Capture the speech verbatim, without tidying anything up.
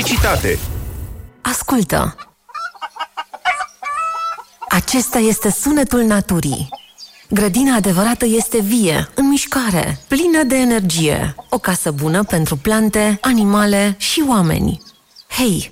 electricitate. Ascultă! Acesta este sunetul naturii. Grădina adevărată este vie, în mișcare, plină de energie. O casă bună pentru plante, animale și oameni. Hei,